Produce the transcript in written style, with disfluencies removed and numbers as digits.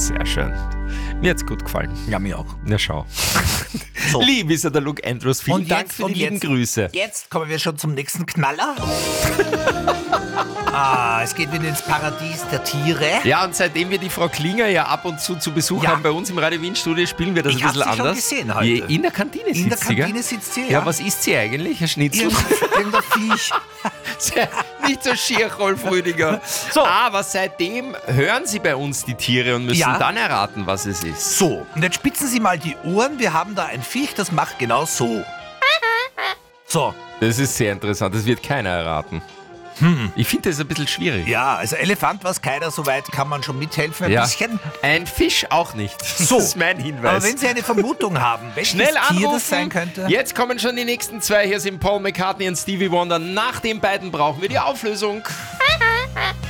Sehr schön. Mir hat's gut gefallen. Ja, mir auch. Na schau. So. Lieb ist ja der Luke Andrews. Vielen Und Dank jetzt- für die und lieben jetzt- Grüße. Jetzt kommen wir schon zum nächsten Knaller. Es geht wieder ins Paradies der Tiere. Ja, und seitdem wir die Frau Klinger ja ab und zu Besuch Ja. haben bei uns im Radio Wien Studio, spielen wir das Ich ein hab bisschen sie schon anders. gesehen heute. In der Kantine In der sitzt sie, gell? Kantine sitzt sie, Ja, was isst sie eigentlich? Ein Schnitzel? Irgendein Viech. Nicht so schier, Rolf Rüdiger. So. Aber seitdem hören sie bei uns die Tiere und müssen Ja. dann erraten, was es ist. So, und jetzt spitzen Sie mal die Ohren. Wir haben da ein Viech, das macht genau so. So, Das ist sehr interessant, das wird keiner erraten. Ich finde das ein bisschen schwierig. ja, also Elefant weiß keiner, soweit kann man schon mithelfen. Ein Ja. bisschen. Ein Fisch auch nicht. So. Das ist mein Hinweis. Aber wenn Sie eine Vermutung haben, welches Schnell Tier anrufen. das sein könnte. Jetzt kommen schon die nächsten zwei. Hier sind Paul McCartney und Stevie Wonder. Nach den beiden brauchen wir die Auflösung.